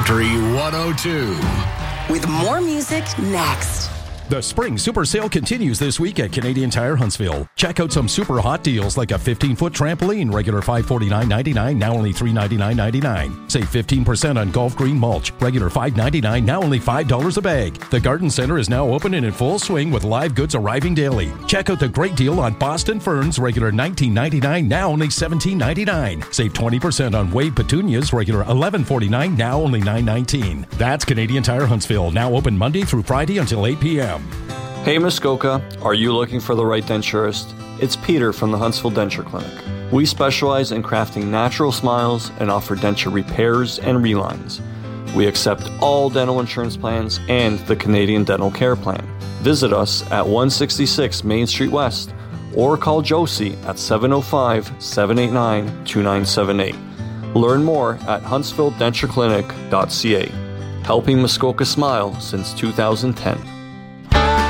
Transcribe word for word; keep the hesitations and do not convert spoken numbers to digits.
Country one oh two. With more music next. The spring super sale continues this week at Canadian Tire Huntsville. Check out some super hot deals like a fifteen-foot trampoline, regular five hundred forty-nine dollars and ninety-nine cents, now only three hundred ninety-nine dollars and ninety-nine cents. Save fifteen percent on golf green mulch, regular five dollars and ninety-nine cents, now only five dollars a bag. The Garden Center is now open and in full swing with live goods arriving daily. Check out the great deal on Boston Ferns, regular nineteen ninety-nine dollars, now only seventeen ninety-nine cents. Save twenty percent on Wade Petunias, regular eleven forty-nine dollars, now only nine nineteen. That's Canadian Tire Huntsville, now open Monday through Friday until eight p.m. Hey Muskoka, are you looking for the right denturist? It's Peter from the Huntsville Denture Clinic. We specialize in crafting natural smiles and offer denture repairs and relines. We accept all dental insurance plans and the Canadian Dental Care Plan. Visit us at one sixty-six Main Street West or call Josie at seven oh five, seven eight nine, two nine seven eight. Learn more at huntsville denture clinic dot c a. Helping Muskoka smile since two thousand ten.